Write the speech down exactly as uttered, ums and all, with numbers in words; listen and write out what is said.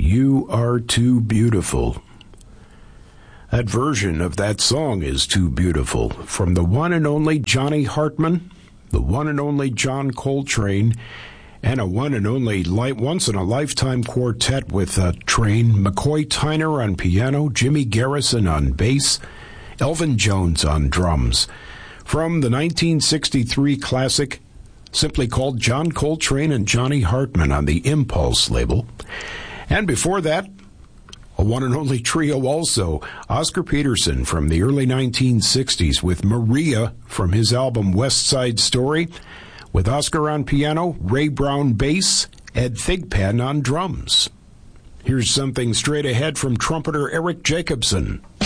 You Are Too Beautiful. That version of that song is too beautiful. From the one and only Johnny Hartman, the one and only John Coltrane, and a one and only li- once-in-a-lifetime quartet with uh, Train, McCoy Tyner on piano, Jimmy Garrison on bass, Elvin Jones on drums. From the nineteen sixty-three classic, simply called John Coltrane and Johnny Hartman on the Impulse label. And before that, a one and only trio also, Oscar Peterson from the early nineteen sixties with Maria from his album West Side Story, with Oscar on piano, Ray Brown bass, Ed Thigpen on drums. Here's something straight ahead from trumpeter Eric Jacobson.